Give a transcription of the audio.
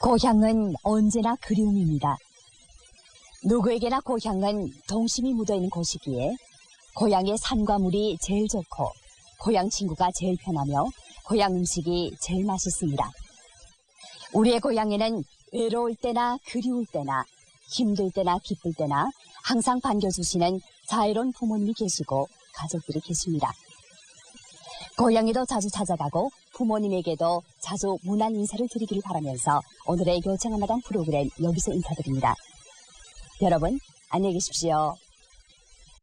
고향은 언제나 그리움입니다. 누구에게나 고향은 동심이 묻어있는 곳이기에 고향의 산과 물이 제일 좋고 고향 친구가 제일 편하며 고향 음식이 제일 맛있습니다. 우리의 고향에는 외로울 때나 그리울 때나 힘들 때나 기쁠 때나 항상 반겨주시는 자애로운 부모님이 계시고 가족들이 계십니다. 고향에도 자주 찾아가고 부모님에게도 자주 문안 인사를 드리기를 바라면서 오늘의 교창한마당 프로그램 여기서 인사드립니다. 여러분 안녕히 계십시오.